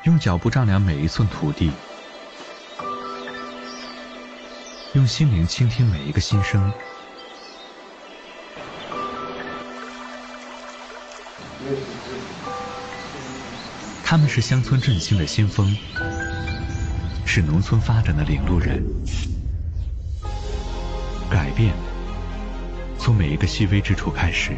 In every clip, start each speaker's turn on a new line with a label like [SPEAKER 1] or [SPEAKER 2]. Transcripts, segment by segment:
[SPEAKER 1] 用脚步丈量每一寸土地，用心灵倾听每一个心声。他们是乡村振兴的先锋，是农村发展的领路人。改变从每一个细微之处开始，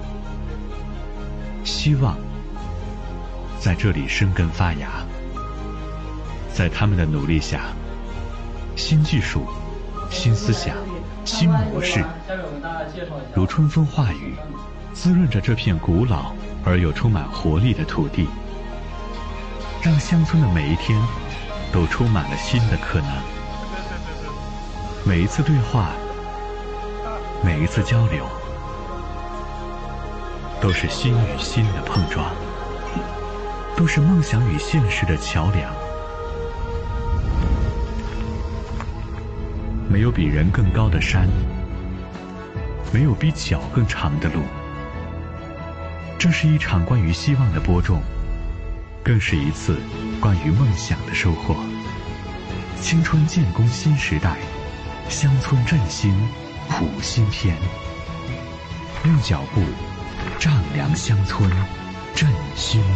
[SPEAKER 1] 希望在这里生根发芽。在他们的努力下，新技术、新思想、新模式如春风化雨，滋润着这片古老而又充满活力的土地，让乡村的每一天都充满了新的可能。每一次对话，每一次交流，都是心与心的碰撞，都是梦想与现实的桥梁。没有比人更高的山，没有比脚更长的路。这是一场关于希望的播种，更是一次关于梦想的收获。青春建功新时代，乡村振兴谱新篇。用脚步丈量乡村振兴。